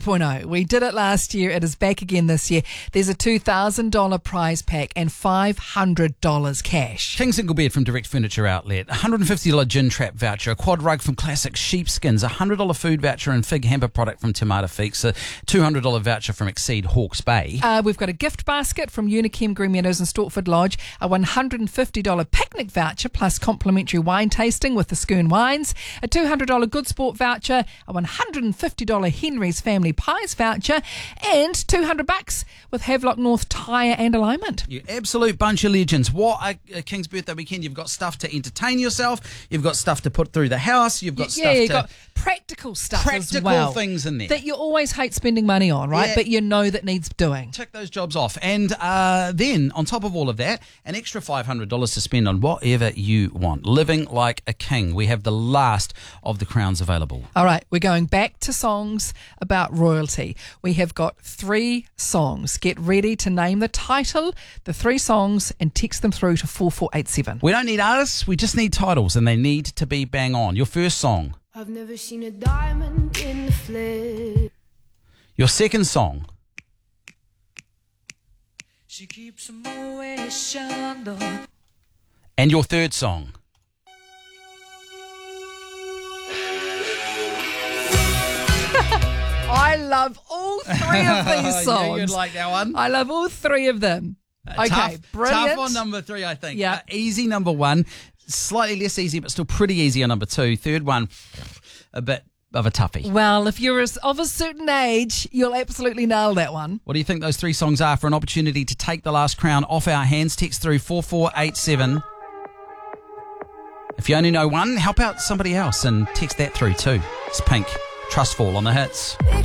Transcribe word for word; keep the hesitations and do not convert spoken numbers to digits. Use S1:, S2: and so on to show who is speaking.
S1: point oh. We did it last year. It is back again this year. There's a two thousand dollars prize pack and five hundred dollars cash.
S2: King Single Bed from Direct Furniture Outlet, one hundred fifty dollars gin trap voucher, a quad rug from Classic Sheepskins, a one hundred dollars food voucher and fig hamper product from Tomato Feeks, a two hundred dollars voucher from Exceed Hawke's Bay.
S1: Uh, we've got a gift basket from Unichem Green Meadows and Stortford Lodge, a one hundred fifty dollars picnic voucher plus complimentary wine tasting with the Skern Wines, a two hundred dollars Good Sport voucher, a one hundred fifty dollars Henry's Family Pies voucher, and two hundred bucks with Havelock North Tyre and Alignment.
S2: You absolute bunch of legends. What a, a King's birthday weekend. You've got stuff to entertain yourself. You've got stuff to put through the house. You've got
S1: yeah,
S2: stuff
S1: you've
S2: to...
S1: got practical stuff
S2: practical
S1: as well.
S2: things in there.
S1: That you always hate spending money on, right?
S2: Yeah.
S1: But you know that needs doing.
S2: Tick those jobs off. And uh, then, on top of all of that, an extra five hundred dollars to spend on whatever you want. Living like a king. We have the last of the crowns available.
S1: All right, we're going back to songs about royalty. We have got three songs. Get ready to name the title, the three songs, and text them through to four four eight seven.
S2: We don't need artists, we just need titles, and they need to be bang on. Your first song.
S3: I've never seen a diamond in the flesh.
S2: Your second song.
S4: She keeps a Moet Chandon.
S2: And your third song.
S1: I love all three of these songs.
S2: Yeah, you'd like that one.
S1: I love all three of them. Okay,
S2: tough,
S1: brilliant.
S2: Tough on number three, I think.
S1: Yeah.
S2: Uh, easy number one. Slightly less easy, but still pretty easy on number two. Third one, a bit of a toughie.
S1: Well, if you're of a certain age, you'll absolutely nail that one.
S2: What do you think those three songs are for an opportunity to take the last crown off our hands? Text through four four eight seven. If you only know one, help out somebody else and text that through too. It's Pink, Trustfall on the hits.